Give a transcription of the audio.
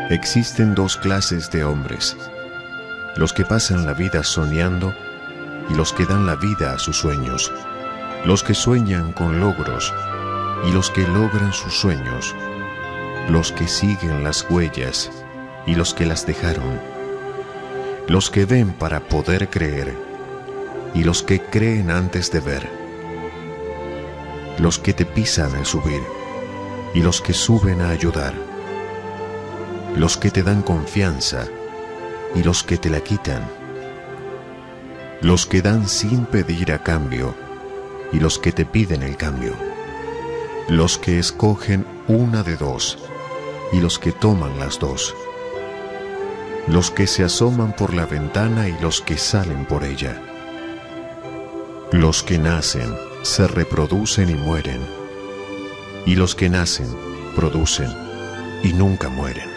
Existen dos clases de hombres: los que pasan la vida soñando y los que dan la vida a sus sueños, los que sueñan con logros y los que logran sus sueños, los que siguen las huellas y los que las dejaron, los que ven para poder creer y los que creen antes de ver, los que te pisan al subir y los que suben a ayudar, los que te dan confianza y los que te la quitan, los que dan sin pedir a cambio y los que te piden el cambio, los que escogen una de dos y los que toman las dos, los que se asoman por la ventana y los que salen por ella, los que nacen, se reproducen y mueren, y los que nacen, producen y nunca mueren.